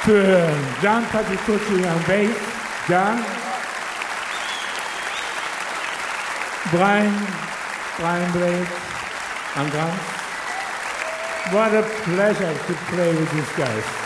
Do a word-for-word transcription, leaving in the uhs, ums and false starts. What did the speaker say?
to John Patitucci on bass. John. Brian, Brian Blades on drums. What a pleasure to play with these guys.